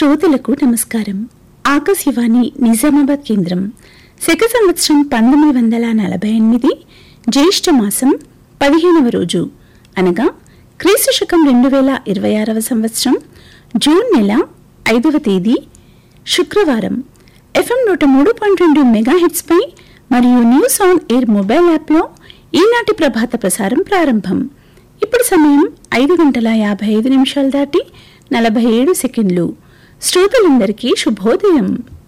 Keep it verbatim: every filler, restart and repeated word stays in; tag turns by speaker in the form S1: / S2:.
S1: శ్రోతలకు నమస్కారం. ఆకాశవాణి నిజామాబాద్ కేంద్రం. శక సంవత్సరం పంతొమ్మిది వందల నలభై ఎనిమిది జ్యేష్ఠ మాసం పదిహేనవ రోజు అనగా క్రీస్తు శకం రెండు వేల ఇరవై ఆరవ సంవత్సరం జూన్ నెల ఐదవ తేదీ శుక్రవారం. ఎఫ్ఎం నూట మూడు పాయింట్ రెండు మెగా హెట్స్ పై మరియు న్యూస్ ఆన్ ఎయిర్ మొబైల్ యాప్లో ఈనాటి ప్రభాత ప్రసారం ప్రారంభం. ఇప్పుడు సమయం ఐదు గంటల యాభై ఐదు నిమిషాలు దాటి నలభై ఏడు సెకండ్లు. శ్రోతలందరికీ శుభోదయం.